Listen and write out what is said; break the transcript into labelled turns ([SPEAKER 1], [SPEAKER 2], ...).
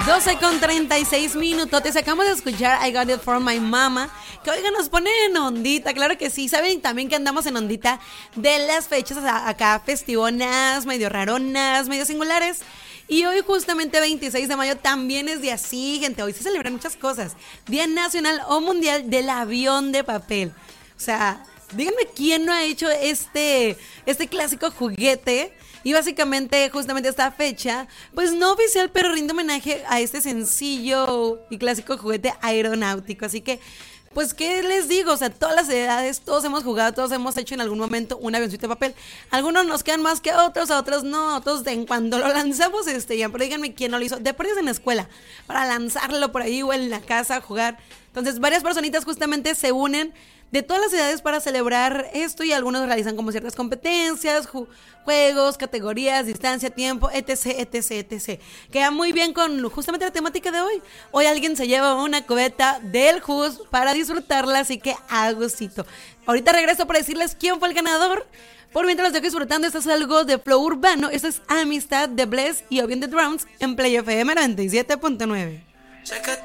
[SPEAKER 1] 12:36. Acabamos de escuchar I Got It From My Mama, que oiga, nos pone en ondita, claro que sí. Saben también que andamos en ondita de las fechas acá festivonas, medio raronas, medio singulares. Y hoy justamente 26 de mayo también es día así, gente. Hoy se celebran muchas cosas. Día Nacional o Mundial del Avión de Papel. O sea, díganme quién no ha hecho este clásico juguete. Y básicamente, justamente esta fecha, pues no oficial, pero rinde homenaje a este sencillo y clásico juguete aeronáutico. Así que, pues, ¿qué les digo? O sea, todas las edades, todos hemos jugado, todos hemos hecho en algún momento un avioncito de papel. Algunos nos quedan más que otros, a otros no. Otros, en cuando lo lanzamos, ya, pero díganme quién no lo hizo. De por en la escuela, para lanzarlo por ahí o en la casa a jugar. Entonces, varias personitas justamente se unen de todas las edades para celebrar esto, y algunos realizan como ciertas competencias, juegos, categorías, distancia, tiempo, etc. Queda muy bien con justamente la temática de hoy. Hoy alguien se lleva una cubeta del Jus para disfrutarla, así que a gustito. Ahorita regreso para decirles quién fue el ganador. Por mientras los dejo disfrutando, esto es algo de flow urbano. Esto es Amistad de Bless y Obi on the Drums en Play FM 97.9.